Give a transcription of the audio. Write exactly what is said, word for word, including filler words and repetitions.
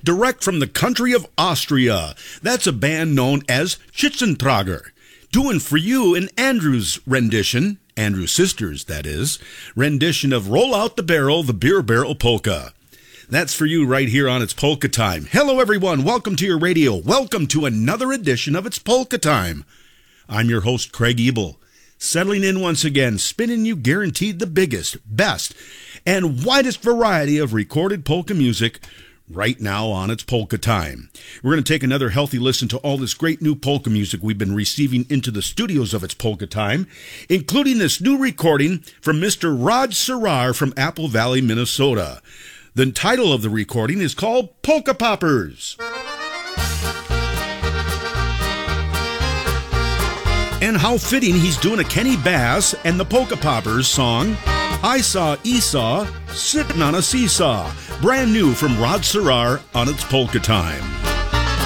direct from the country of Austria. That's a band known as Schützentrager. Doing for you an Andrews rendition, Andrews Sisters, that is, rendition of Roll Out the Barrel, the Beer Barrel Polka. That's for you right here on It's Polka Time. Hello, everyone. Welcome to your radio. Welcome to another edition of It's Polka Time. I'm your host, Craig Ebel, settling in once again, spinning you guaranteed the biggest, best, and widest variety of recorded polka music right now on It's Polka Time. We're going to take another healthy listen to all this great new polka music we've been receiving into the studios of It's Polka Time, including this new recording from Mister Rod Serrar from Apple Valley, Minnesota. The title of the recording is called Polka Poppers. And how fitting he's doing a Kenny Bass and the Polka Poppers song, I Saw Esau Sitting on a Seesaw. Brand new from Rod Serrar on It's Polka Time.